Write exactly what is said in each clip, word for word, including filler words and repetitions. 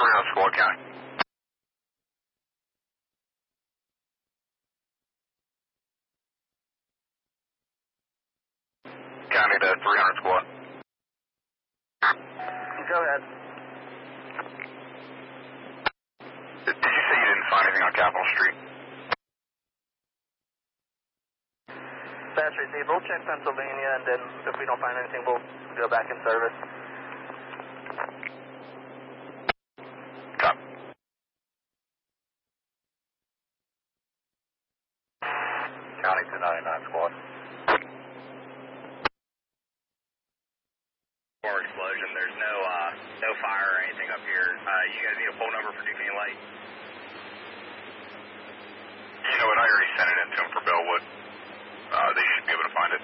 three on Squad County. County to three hundred Squad. Go ahead. Did you say you didn't find anything on Capitol Street? That's received. We'll check Pennsylvania, and then if we don't find anything, we'll go back in service. Copy. County two ninety-nine Squad. More explosion. There's no uh, no fire or anything up here. Uh, you guys need a phone number for Duquesne Light? You know what? I already sent it in to him for Bellwood. Uh, they should be able to find it.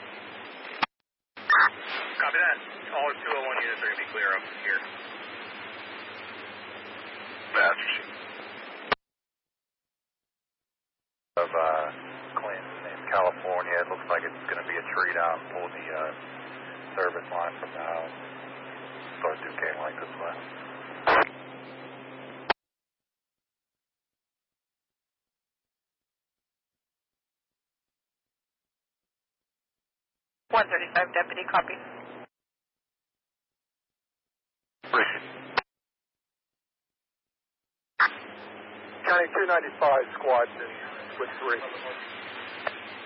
Copy that. All two oh one units are going to be clear up here. That's received. Of uh, Clinton in California, it looks like it's going to be a tree down. Pull the uh, service line from the house. Start Duquesne Light this way. one thirty-five deputy, copy. Received. County two ninety-five squad with three.